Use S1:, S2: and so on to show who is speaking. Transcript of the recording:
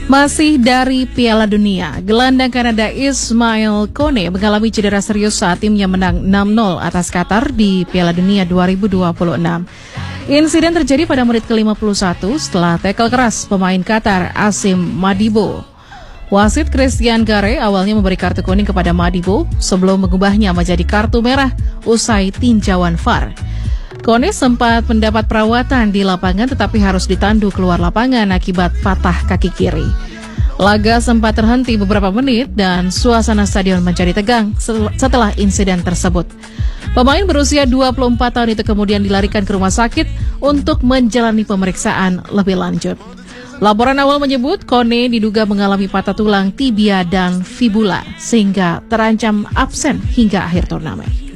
S1: Masih dari Piala Dunia, gelandang Kanada Ismail Kone mengalami cedera serius saat timnya menang 6-0 atas Qatar di Piala Dunia 2026. Insiden terjadi pada menit ke-51 setelah tackle keras pemain Qatar Asim Madibo. Wasit Christian Gare awalnya memberi kartu kuning kepada Madibo sebelum mengubahnya menjadi kartu merah usai tinjauan VAR. Kone sempat mendapat perawatan di lapangan tetapi harus ditandu keluar lapangan akibat patah kaki kiri. Laga sempat terhenti beberapa menit dan suasana stadion menjadi tegang setelah insiden tersebut. Pemain berusia 24 tahun itu kemudian dilarikan ke rumah sakit untuk menjalani pemeriksaan lebih lanjut. Laporan awal menyebut Kone diduga mengalami patah tulang tibia dan fibula sehingga terancam absen hingga akhir turnamen.